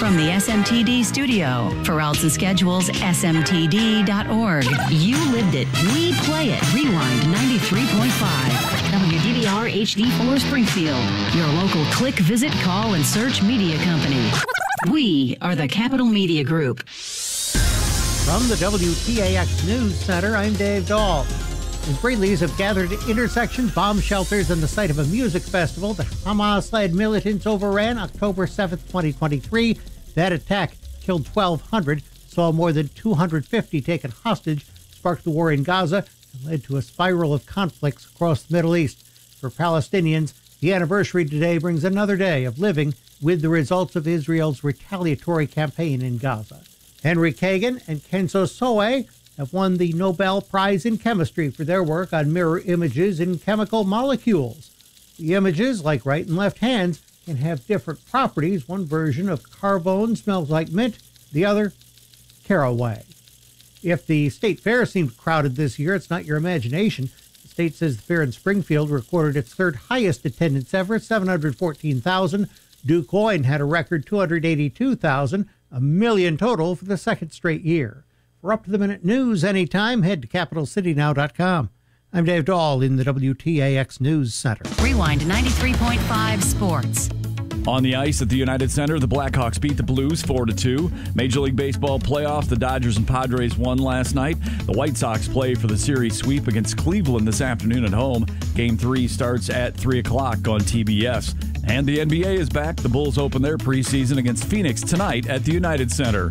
From the SMTD studio, for routes and schedules, smtd.org. You lived it. We play it. Rewind 93.5. WDVR HD4 Springfield. Your local click, visit, call, and search media company. We are the Capital Media Group. From the WTAX News Center, I'm Dave Dahl. Israelis have gathered at intersections, bomb shelters, and the site of a music festival that Hamas-led militants overran October 7th, 2023. That attack killed 1,200, saw more than 250 taken hostage, sparked the war in Gaza, and led to a spiral of conflicts across the Middle East. For Palestinians, the anniversary today brings another day of living with the results of Israel's retaliatory campaign in Gaza. Henry Kagan and Kenzo Soe have won the Nobel Prize in Chemistry for their work on mirror images in chemical molecules. The images, like right and left hands, can have different properties. One version of carbone smells like mint, the other, caraway. If the state fair seemed crowded this year, it's not your imagination. The state says the fair in Springfield recorded its third highest attendance ever, 714,000. DuQuoin had a record 282,000, a million total for the second straight year. For up-to-the-minute news anytime, head to CapitalCityNow.com. I'm Dave Dahl in the WTAX News Center. Rewind 93.5 Sports. On the ice at the United Center, the Blackhawks beat the Blues 4-2. Major League Baseball playoff, the Dodgers and Padres won last night. The White Sox play for the series sweep against Cleveland this afternoon at home. Game 3 starts at 3 o'clock on TBS. And the NBA is back. The Bulls open their preseason against Phoenix tonight at the United Center.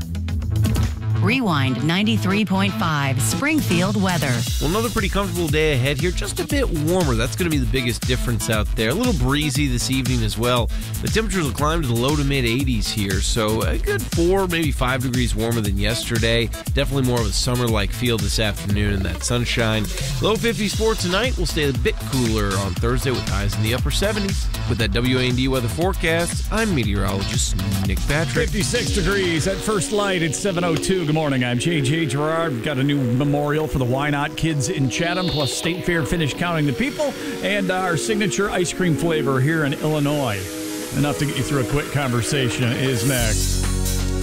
Rewind 93.5 Springfield weather. Well, another pretty comfortable day ahead here, just a bit warmer. That's going to be the biggest difference out there. A little breezy this evening as well. The temperatures will climb to the low to mid 80s here, so a good 4, maybe 5 degrees warmer than yesterday. Definitely more of a summer-like feel this afternoon in that sunshine. Low 50s for tonight. Will stay a bit cooler on Thursday with highs in the upper 70s. With that WAND weather forecast, I'm meteorologist Nick Patrick. 56 degrees at First Light. It's 7:02. Good morning. I'm J.J. Gerard. We've got a new memorial for the Why Not kids in Chatham, plus State Fair finished counting the people, and our signature ice cream flavor here in Illinois. Enough to get you through a quick conversation is next.